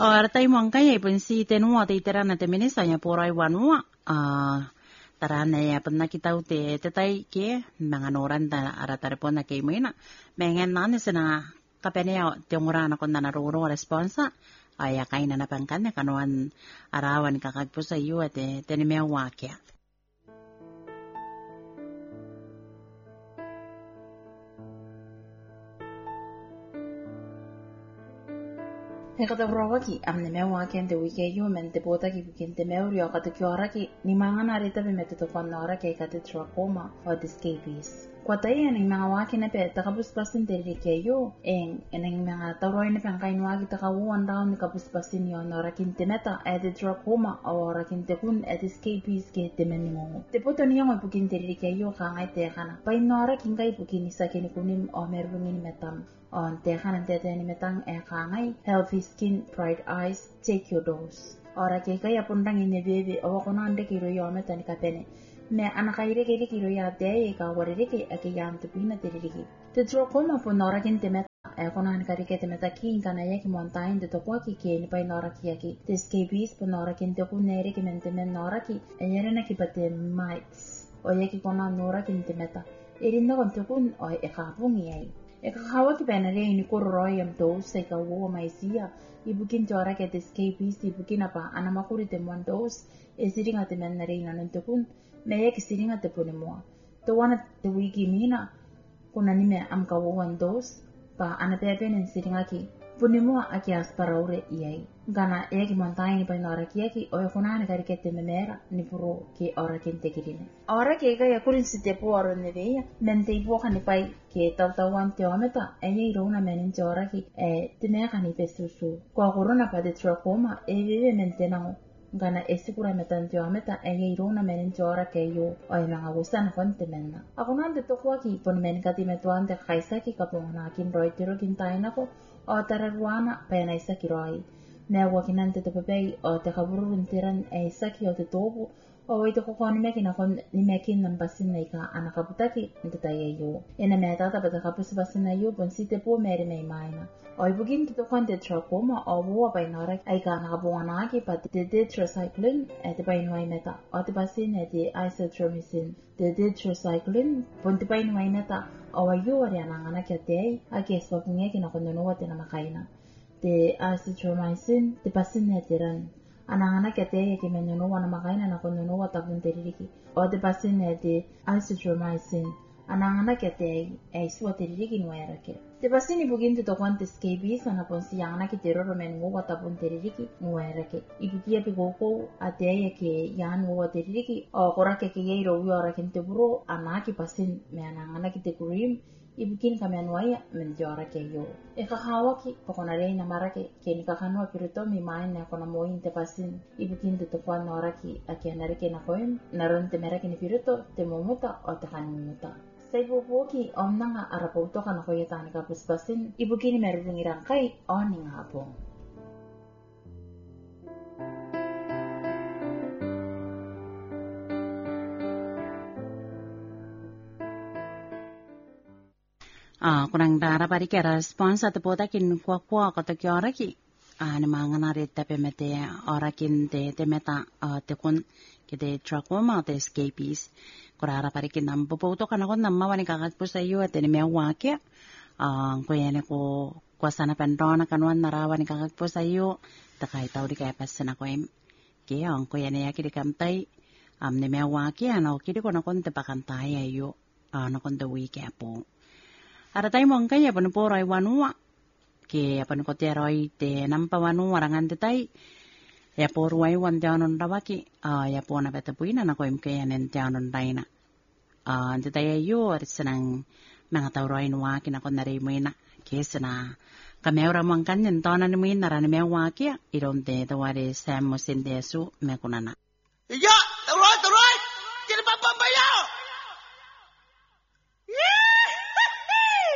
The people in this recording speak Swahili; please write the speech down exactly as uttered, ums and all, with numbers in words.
Ora tai mong kaya pun si tenua te tera na te menesa ya porai wanua. Ah tarana ya pun kita ute te tai ke manganuran ta ara tarepona ke mena. Mengen nane sena kapene ya te ngorana kon na roro responsa. Aya kaina na pangkane kanuan arawan kakagpusa yu ate tenime wakia. Hekata brawaki amne mewa kente wike yu mente bota ki kente meuri o kata kiora ki ni mangana rita bimete to konnora ke kata trachoma o discabies. Kwa tai ni mga waki na pe takabus pasin tere ke yu en eneng mga tawroi na pangkain waki takawan daw ni kabus pasin yo nora kinte meta ete trachoma o ora kinte kun ete discabies ke temeningo. Te poto niya mo pukin tere ke yu kangay te kana. Pain nora kingay pukin isa kinikunim o merungin metam. On tehan tete ni metang e kangai healthy skin bright eyes take your dose ora ke kaya pundang ini bebe o ko nande kiro yo metan ka pene me anakaire ke kiro ya de ka warire ke ake yam te pina teriki te tro koma po nora kin te meta e ko nan ka rike te meta kin kana ye ki montain de to ko ki ke ni pai nora ki ki te scabies po nora kin te ku nere ki mente men nora ki e yere na ki pate mites o ye ki kona nora kin te meta erinda kon te kun o e ka bungi ai e ka hawa ki penare ini ko roi am dose e ka wo mai sia ibukin jora ke scabies ibukin apa ana makuri te mon dose e siringa te menare ina non te kun me ye ki siringa te pone mo to wana te wiki mina kuna ni me am ka wo one dose pa ana pe pen siringa ki pone mo aki asparaure iai gana e ki montai ni pa nora ki ki o kuna ni kari ke te memera ni puro ki ora kente kirine ora ke ga ya kurin site po oro ne veia mente ibo kan pai ke tau tau wan te ometa e ye ro na menin jora ki e te me kan ipe susu ko corona pa de trachoma e vive mente na gana e sicura metan te ometa e ye ro na menin jora ke yo o e nga gusan kon te menna akona de to kwa ki pon men ka ti metuan de khaisa ki ka pon na kin roi tiro kin taina ko o tararuana pe na isa ki roi ne wakinante te pepei o te kaburu ntiran e saki o te tobu o wei te kokoni meki na kon ni meki nan basin nei ka ana kaputaki nte tai e yo ena me tata pata kapusi basin na yo pon si te po mere mei maina o i bugin ki to kon te trachoma o bua pai nara ai ka na kabungana ki pa te tetracycline e te pai nuai meta o te basin e te isotretinoin te tetracycline pon te pai nuai meta o wa yo ari ana ngana ki te ai a ki eswapunge ki na kon noa te na makaina te azithromycin te pasin ne teran anangana ke te ke menyono wana makaina na kono wa tabun teririki o te pasin ne te azithromycin anangana ke te e suwa teririki no era ke te pasin i bugin te tokwan te scabies ana ponsi yana ki te roro men wa tabun teririki no era ke i bugia pe goko ate e ke yan wa teririki o kora ke ke iro wi ora kente buro anaki pasin me anangana ki te cream ibukin kami anuaya menjora ke yo e ka hawa ki pokona reina marake ke ni ka kanwa pirito mi main na kona moin te pasin ibukin te tokwa nora ki aki anare ke na koim naron te merake ni pirito te momuta o te kanumuta sai bobo ki omnanga arapoto kana koyeta ni ka puspasin ibukin merungi rangkai oni ngapong Ah, kurang dara pari kera response at pota kin kwa kwa kata ki ora ki ah ni mangana reta pe mete ora kin te te meta te kun ki te trachoma te scabies kurara pari kin nam popo to kana kon namma wani kagat pusa yo te ni me wake ah ko yene ko kwa sana pendona kanwan narawani kagat pusa yo ta kai tau di kai pasana ko em ke ang ko yene ya ki kamtai am ni me wake ana ki ko na kon te pakantai ayo ah na kon te wike apo Ara tai mong kaya panu po roi wanua ke panu ko te roi te nampa wanua rangan te tai ya po ruai wan te anon rawaki ya po na beta puina na ko im kaya nen te anon raina te tai ayo arisanang mga tau roi nuwa ki na ko nari muina ke sana kameura mong kanyan tona ni muina rani me waki iron te tawari sam mo sindesu me kunana Ya